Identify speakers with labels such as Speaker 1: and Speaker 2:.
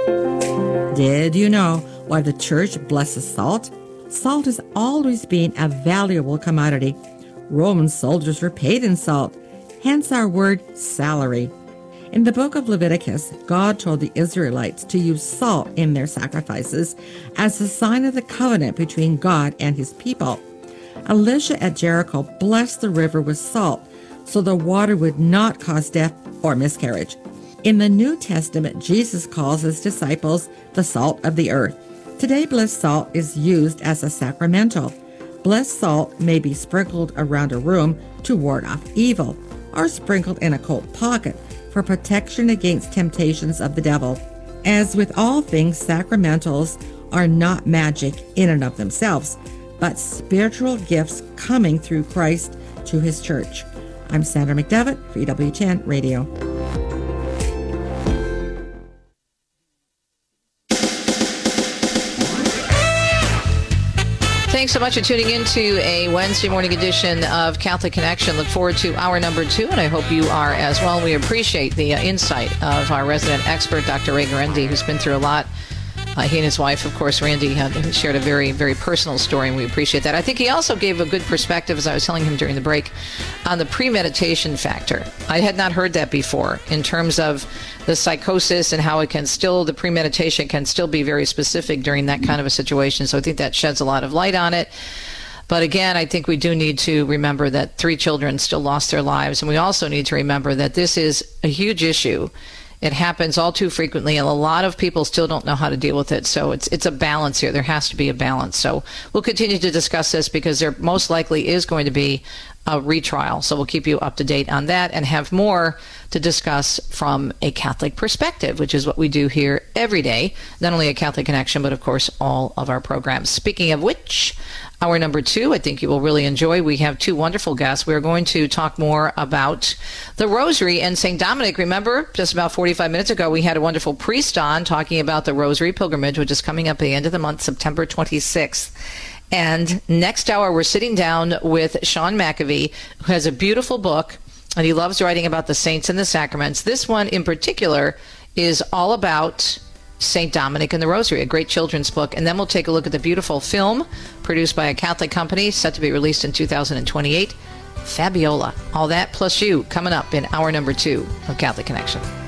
Speaker 1: Did you know why the church blesses salt? Salt has always been a valuable commodity. Roman soldiers were paid in salt, hence our word salary. In the book of Leviticus, God told the Israelites to use salt in their sacrifices as a sign of the covenant between God and his people. Elisha at Jericho blessed the river with salt so the water would not cause death or miscarriage. In the New Testament, Jesus calls his disciples the salt of the earth. Today, blessed salt is used as a sacramental. Blessed salt may be sprinkled around a room to ward off evil, or sprinkled in a coat pocket for protection against temptations of the devil. As with all things, sacramentals are not magic in and of themselves, but spiritual gifts coming through Christ to his church. I'm Sandra McDevitt for EWTN Radio.
Speaker 2: Thanks so much for tuning in to a Wednesday morning edition of Catholic Connection. Look forward to hour number 2, and I hope you are as well. We appreciate the insight of our resident expert, Dr. Ray Guarendi, who's been through a lot. He and his wife, of course, Randy, shared a very, very personal story, and we appreciate that. I think he also gave a good perspective, as I was telling him during the break, on the premeditation factor. I had not heard that before in terms of the psychosis and how the premeditation can still be very specific during that kind of a situation. So I think that sheds a lot of light on it. But again, I think we do need to remember that 3 children still lost their lives. And we also need to remember that this is a huge issue. It happens all too frequently, and a lot of people still don't know how to deal with it. So it's a balance here. There has to be a balance. So we'll continue to discuss this because there most likely is going to be a retrial. So we'll keep you up to date on that and have more to discuss from a Catholic perspective, which is what we do here every day. Not only at Catholic Connection, but of course all of our programs. Speaking of which, hour number 2, I think you will really enjoy. We have 2 wonderful guests. We're going to talk more about the Rosary and St. Dominic. Remember, just about 45 minutes ago, we had a wonderful priest on talking about the Rosary Pilgrimage, which is coming up at the end of the month, September 26th. And next hour, we're sitting down with Sean McAvee, who has a beautiful book, and he loves writing about the saints and the sacraments. This one in particular is all about St. Dominic and the Rosary, a great children's book. And then we'll take a look at the beautiful film produced by a Catholic company set to be released in 2028, Fabiola. All that plus you coming up in hour number 2 of Catholic Connection.